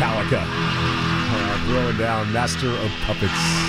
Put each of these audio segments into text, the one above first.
Metallica. Throwing down Master of Puppets.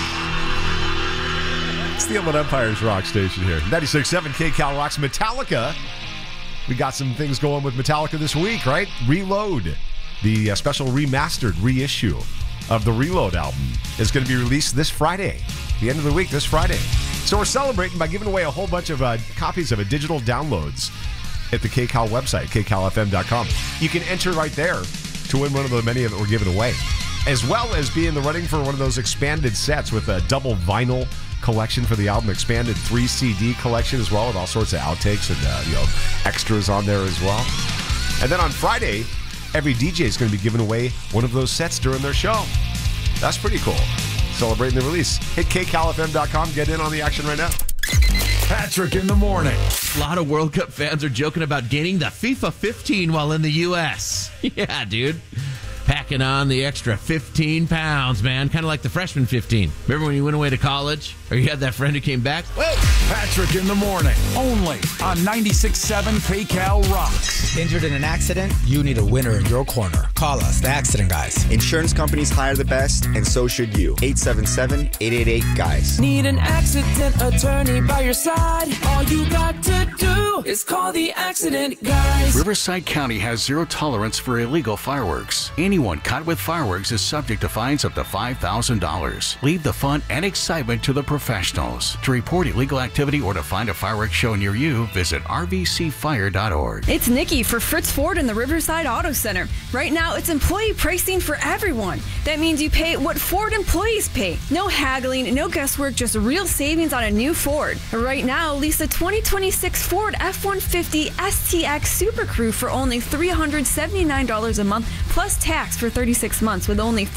It's the Inland Empire's rock station here. 96.7 KCal Rocks Metallica. We got some things going with Metallica this week, right? Reload. The special remastered reissue of the Reload album is going to be released this Friday. The end of the week, this Friday. So we're celebrating by giving away a whole bunch of copies of digital downloads at the KCal website, kcalfm.com. You can enter right there to win one of the many that we're giving away, as well as be in the running for one of those expanded sets with a double vinyl collection for the album, expanded 3 CD collection as well, with all sorts of outtakes and extras on there as well. And then on Friday, every DJ is going to be giving away one of those sets during their show. That's pretty cool. Celebrating the release. Hit kcalfm.com. Get in on the action right now. Patrick in the morning. A lot of World Cup fans are joking about gaining the FIFA 15 while in the U.S. Yeah, dude. Packing on the extra 15 pounds, man. Kind of like the freshman 15. Remember when you went away to college? Or you had that friend who came back? Whoa! Patrick in the morning. Only on 96.7 KCal Rocks. Injured in an accident? You need a winner in your corner. Call us, the Accident Guys. Insurance companies hire the best, and so should you. 877-888-GUYS. Need an accident attorney by your side? All you got to do is call the Accident Guys. Riverside County has zero tolerance for illegal fireworks. Anyone caught with fireworks is subject to fines up to $5,000. Leave the fun and excitement to the professionals. To report illegal activity or to find a fireworks show near you, visit rvcfire.org. It's Nikki for Fritz Ford in the Riverside Auto Center. Right now, it's employee pricing for everyone. That means you pay what Ford employees pay. No haggling, no guesswork, just real savings on a new Ford. Right now, lease a 2026 Ford F-150 STX Super Crew for only $379 a month, plus tax for 36 months with only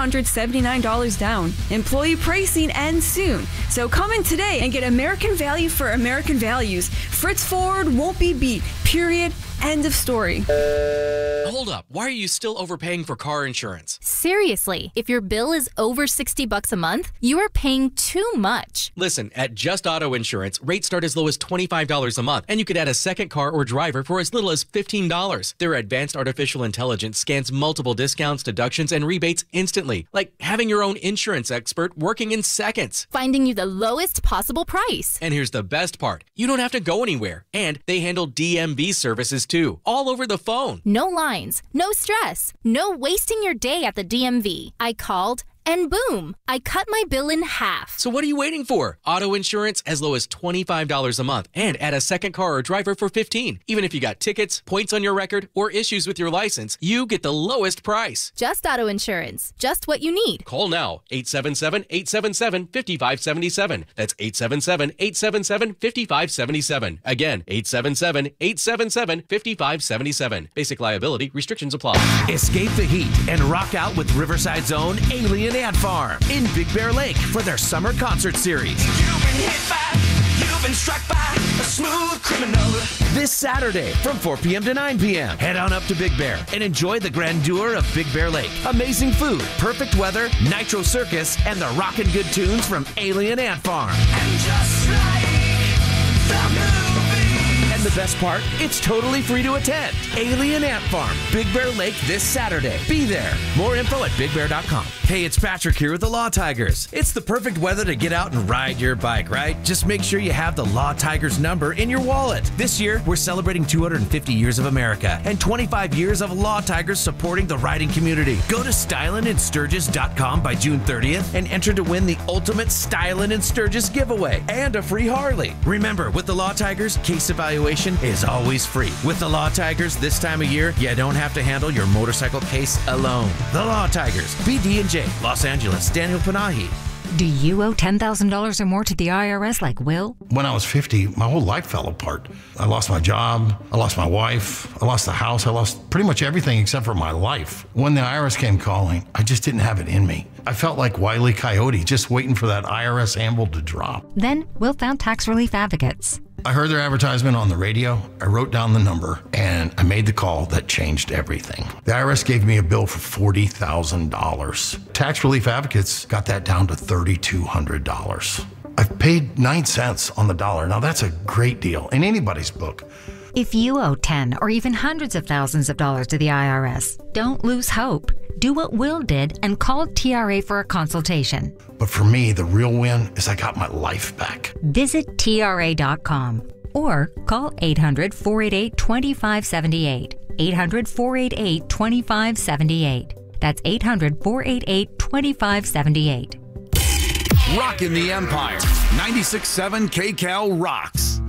$4,879 down. Employee pricing ends soon. So come in today and get American value for American values. Fritz Ford won't be beat. Period. End of story. Hold up. Why are you still overpaying for car insurance? Seriously, if your bill is over $60 a month, you are paying too much. Listen, at Just Auto Insurance, rates start as low as $25 a month, and you could add a second car or driver for as little as $15. Their advanced artificial intelligence scans multiple discounts, deductions, and rebates instantly, like having your own insurance expert working in seconds. Finding you the lowest possible price. And here's the best part. You don't have to go anywhere, and they handle DMV services too, all over the phone. No lines, no stress, no wasting your day at the DMV. I called, and boom, I cut my bill in half. So what are you waiting for? Auto insurance as low as $25 a month, and add a second car or driver for $15. Even if you got tickets, points on your record, or issues with your license, you get the lowest price. Just Auto Insurance, just what you need. Call now, 877-877-5577. That's 877-877-5577. Again, 877-877-5577. Basic liability restrictions apply. Escape the heat and rock out with Riverside's own Alien Ant Farm in Big Bear Lake for their summer concert series. You've been struck by a smooth criminal. This Saturday from 4 p.m. to 9 p.m. Head on up to Big Bear and enjoy the grandeur of Big Bear Lake. Amazing food, perfect weather, Nitro Circus, and the rockin' good tunes from Alien Ant Farm. And just like the movie. And the best part, it's totally free to attend. Alien Ant Farm, Big Bear Lake this Saturday. Be there. More info at bigbear.com. Hey, it's Patrick here with the Law Tigers. It's the perfect weather to get out and ride your bike, right? Just make sure you have the Law Tigers number in your wallet. This year, we're celebrating 250 years of America and 25 years of Law Tigers supporting the riding community. Go to stylinandsturgis.com by June 30th and enter to win the ultimate Stylin' and Sturgis giveaway and a free Harley. Remember, with the Law Tigers, case evaluation is always free. With the Law Tigers, this time of year, you don't have to handle your motorcycle case alone. The Law Tigers, BD&J, Los Angeles, Daniel Panahi. Do you owe $10,000 or more to the IRS like Will? When I was 50, my whole life fell apart. I lost my job, I lost my wife, I lost the house, I lost pretty much everything except for my life. When the IRS came calling, I just didn't have it in me. I felt like Wile E. Coyote, just waiting for that IRS anvil to drop. Then Will found Tax Relief Advocates. I heard their advertisement on the radio, I wrote down the number, and I made the call that changed everything. The IRS gave me a bill for $40,000. Tax Relief Advocates got that down to $3,200. I've paid 9 cents on the dollar. Now that's a great deal in anybody's book. If you owe 10 or even hundreds of thousands of dollars to the IRS, don't lose hope. Do what Will did and call TRA for a consultation. But for me, the real win is I got my life back. Visit TRA.com or call 800-488-2578. 800-488-2578. That's 800-488-2578. Rockin' the Empire. 96.7 KCAL rocks.